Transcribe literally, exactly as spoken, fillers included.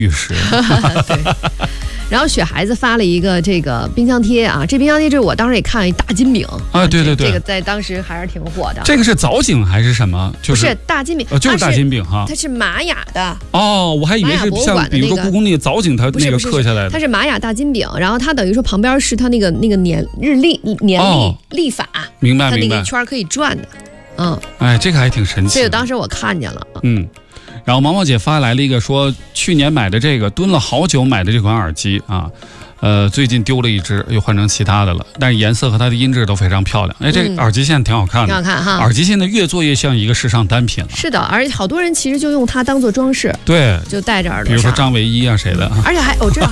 玉石。 对。然后雪孩子发了一个这个冰箱贴啊，这冰箱贴就是我当时也看了一大金饼啊，对对对， 这个在当时还是挺火的。 这个是藻井还是什么？就是、 不是大金饼， 呃，就是大金饼哈。 它是玛雅的哦，我还以为是像比如说故宫那个藻井，它那个刻下来的。 它是玛雅大金饼，然后它等于说旁边是它那个那个年日历年历、哦、历法， 明白明白， 它那个一圈可以转的，嗯， 哎，这个还挺神奇。 这个当时我看见了， 嗯。然后毛毛姐发来了一个说，去年买的这个蹲了好久买的这款耳机啊，呃，最近丢了一只，又换成其他的了，但是颜色和它的音质都非常漂亮。哎，这个耳机现在挺好看的， 挺好看哈。 耳机现在越做越像一个时尚单品了。 是的，而且好多人其实就用它当做装饰， 对， 就戴着耳朵上。 比如说张唯一啊谁的， 而且还我知道。